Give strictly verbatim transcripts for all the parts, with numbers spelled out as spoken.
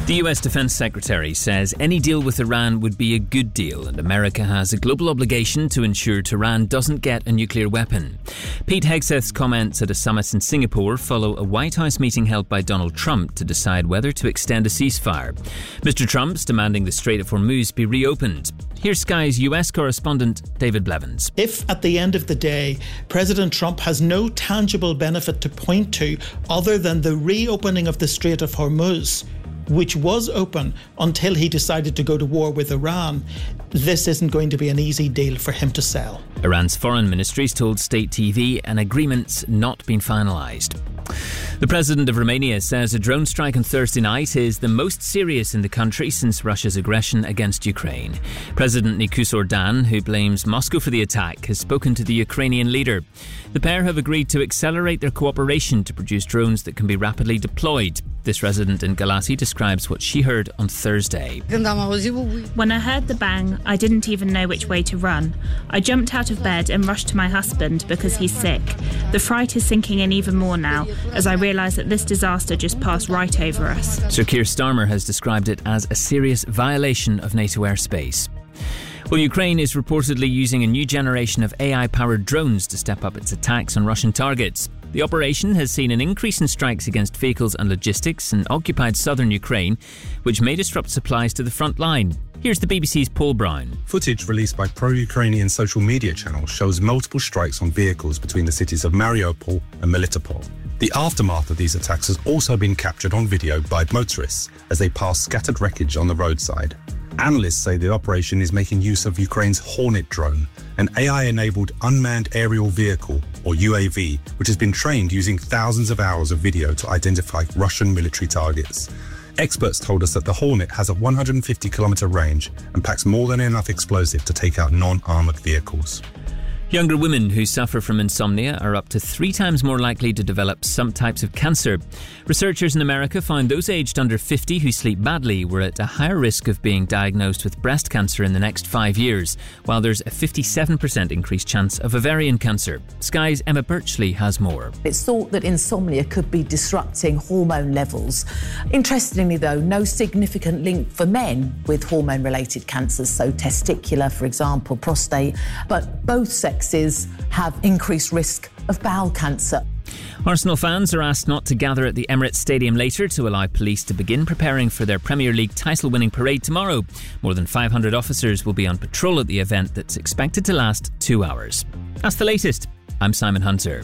The U S Defense Secretary says any deal with Iran would be a good deal and America has a global obligation to ensure Tehran doesn't get a nuclear weapon. Pete Hegseth's comments at a summit in Singapore follow a White House meeting held by Donald Trump to decide whether to extend a ceasefire. Mister Trump's demanding the Strait of Hormuz be reopened. Here's Sky's U S correspondent David Blevins. If at the end of the day President Trump has no tangible benefit to point to other than the reopening of the Strait of Hormuz, which was open until he decided to go to war with Iran, this isn't going to be an easy deal for him to sell. Iran's foreign ministry's told state T V an agreement's not been finalised. The president of Romania says a drone strike on Thursday night is the most serious in the country since Russia's aggression against Ukraine. President Nicus Ordan, who blames Moscow for the attack, has spoken to the Ukrainian leader. The pair have agreed to accelerate their cooperation to produce drones that can be rapidly deployed. This resident in Galati describes what she heard on Thursday. When I heard the bang, I didn't even know which way to run. I jumped out of bed and rushed to my husband because he's sick. The fright is sinking in even more now as I realise that this disaster just passed right over us. Sir Keir Starmer has described it as a serious violation of NATO airspace. Well, Ukraine is reportedly using a new generation of A I-powered drones to step up its attacks on Russian targets. The operation has seen an increase in strikes against vehicles and logistics in occupied southern Ukraine, which may disrupt supplies to the front line. Here's the B B C's Paul Brown. Footage released by pro-Ukrainian social media channels shows multiple strikes on vehicles between the cities of Mariupol and Melitopol. The aftermath of these attacks has also been captured on video by motorists as they pass scattered wreckage on the roadside. Analysts say the operation is making use of Ukraine's Hornet drone, an A I-enabled unmanned aerial vehicle, or U A V, which has been trained using thousands of hours of video to identify Russian military targets. Experts told us that the Hornet has a one hundred fifty kilometre range and packs more than enough explosive to take out non-armoured vehicles. Younger women who suffer from insomnia are up to three times more likely to develop some types of cancer. Researchers in America found those aged under fifty who sleep badly were at a higher risk of being diagnosed with breast cancer in the next five years, while there's a fifty-seven percent increased chance of ovarian cancer. Sky's Emma Birchley has more. It's thought that insomnia could be disrupting hormone levels. Interestingly, though, no significant link for men with hormone-related cancers, so testicular, for example, prostate, but both sexes have increased risk of bowel cancer. Arsenal fans are asked not to gather at the Emirates Stadium later to allow police to begin preparing for their Premier League title-winning parade tomorrow. More than five hundred officers will be on patrol at the event that's expected to last two hours. That's the latest. I'm Simon Hunter.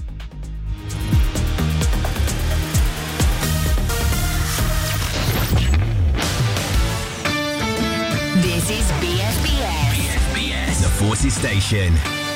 This is B S B S. B S B S, the Forces Station.